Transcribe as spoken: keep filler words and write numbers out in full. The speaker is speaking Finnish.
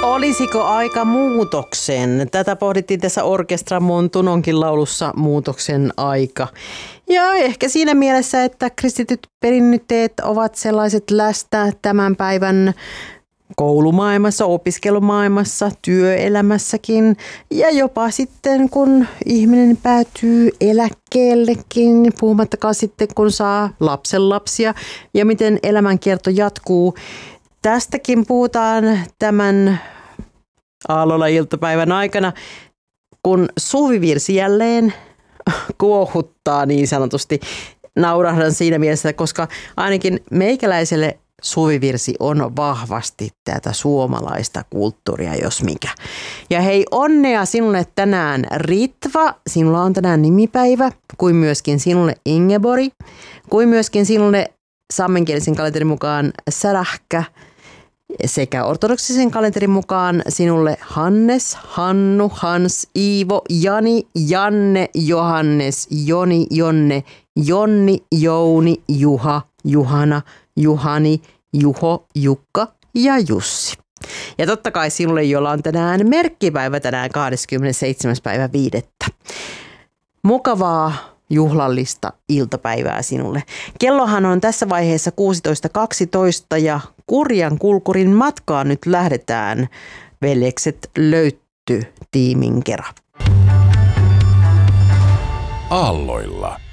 Olisiko aika muutoksen? Tätä pohdittiin tässä Orkestra Montunonkin laulussa Muutoksen aika. Ja ehkä siinä mielessä, että kristityt perinteet ovat sellaiset läsnä tämän päivän koulumaailmassa, opiskelumaailmassa, työelämässäkin ja jopa sitten kun ihminen päätyy eläkkeellekin, puhumattakaan sitten kun saa lapsenlapsia ja miten elämänkierto jatkuu. Tästäkin puhutaan tämän Aallolla-iltapäivän aikana, kun suvivirsi jälleen kuohuttaa niin sanotusti. Naurahdan siinä mielessä, koska ainakin meikäläiselle suvivirsi on vahvasti tätä suomalaista kulttuuria, jos mikä. Ja hei, onnea sinulle tänään Ritva, sinulla on tänään nimipäivä, kuin myöskin sinulle Ingeborg, kuin myöskin sinulle saamenkielisen kalenterin mukaan Särähkä, sekä ortodoksisen kalenterin mukaan sinulle Hannes, Hannu, Hans, Iivo, Jani, Janne, Johannes, Joni, Jonne, Jonni, Jouni, Juha, Juhana, Juhani, Juho, Jukka ja Jussi. Ja totta kai sinulle, jolla on tänään merkkipäivä tänään kahdeskymmenesseitsemäs päivä viidettä. Mukavaa juhlallista iltapäivää sinulle. Kellohan on tässä vaiheessa kuusitoista kaksitoista ja Kurjan kulkurin matkaan nyt lähdetään veljekset Löytty tiimin kerran. Aalloilla.